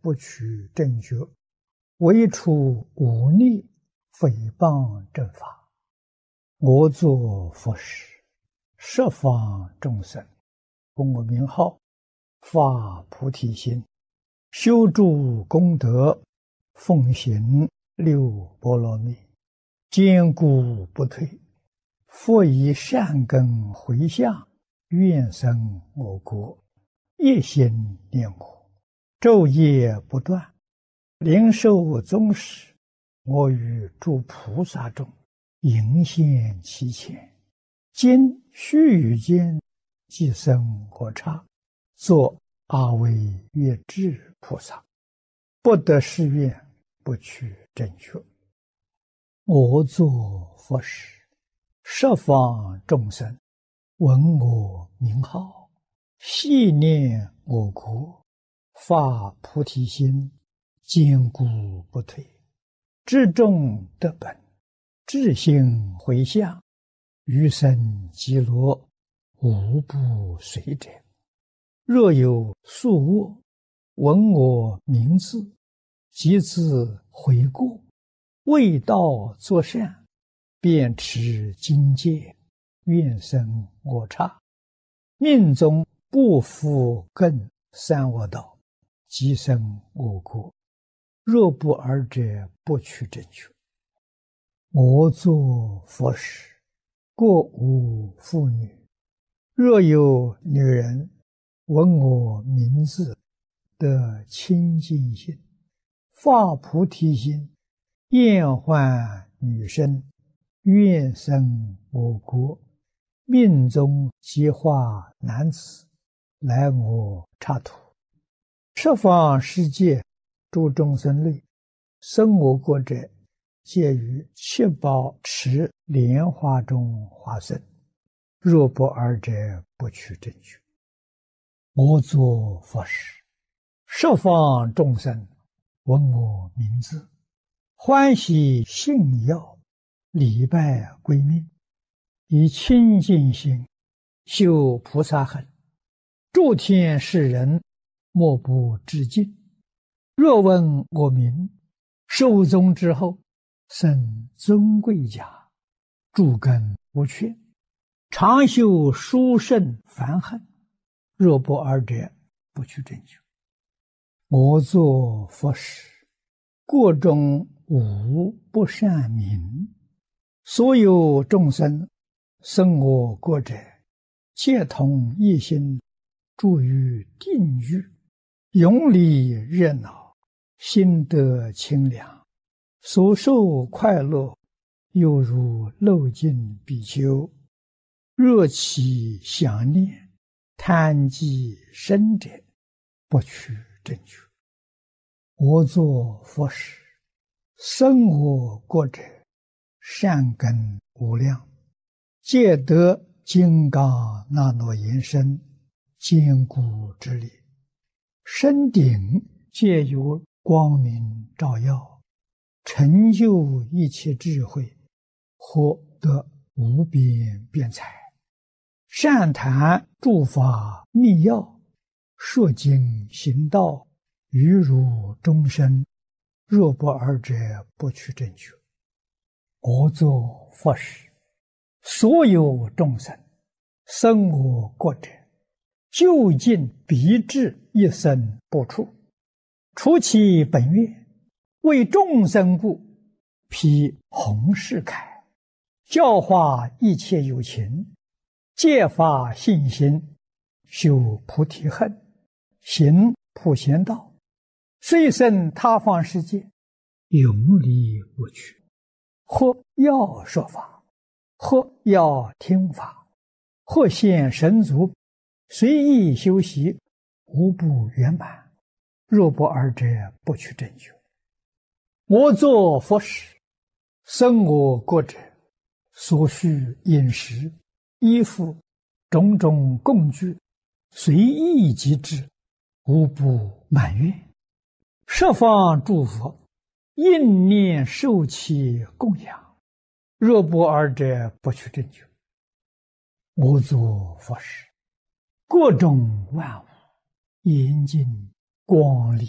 不取正觉，唯除忤逆诽谤正法。我作佛事，十方众生，供我名号，发菩提心，修诸功德，奉行六波罗蜜，坚固不退。复以善根回向，愿生我国，一心念我，昼夜不断，灵受宗室。我与诸菩萨中，迎现其前。今须臾间，即生我刹，作阿惟越致菩萨。不得誓愿，不取正觉。我作佛事，十方众生闻我名号，系念我国，发菩提心，坚固不退。至众得本，至心回向，余生极乐，无不随者。若有宿卧，闻我名字，即自悔过，为道作善，便持经戒，愿生我刹。命中不复更三恶道，即生我国。若不尔者，不取正觉。我作佛事，过无妇女。若有女人闻我名字，得清净心，发菩提心，厌患女身，愿生我国，命中即化男子，来我刹土。十方世界诸众生类，生我国者，皆于七宝池莲花中化生。若不尔者，不取正觉。我作佛事，十方众生闻我名字，欢喜信要，礼拜归命，以清净心修菩萨行，诸天世人莫不致敬。若闻我名，寿终之后，生尊贵家，诸根无缺，常修殊胜梵行。若不尔者，不取正觉。我作佛事，国中无不善民。所有众生生我国者，皆同一心，住于定狱，永离热闹，心得清凉，所受快乐，犹如漏尽比丘。若起想念，贪积生者，不取正觉。我作佛事，生我国者，善根无量，皆得金刚那罗延伸，坚固之力。身顶皆有光明照耀，成就一切智慧，获得无边辩才。善谈诸法密要，说经行道，于如众生。若不尔者，不取正觉。我作佛事，所有众生生我国者，究竟必至一生不出。除其本愿，为众生故，披弘誓铠，教化一切有情，戒发信心，修菩提恨，行普贤道，虽生他方世界，永离我趣。或要说法，或要听法，或现神足，随意修习，无不圆满。若不尔者，不取正觉。我作佛事，生我国者，所需饮食、衣服、种种供具，随意即至，无不满愿。十方诸佛应念受其供养。若不尔者，不取正觉。我作佛事，各种万物，严净光丽，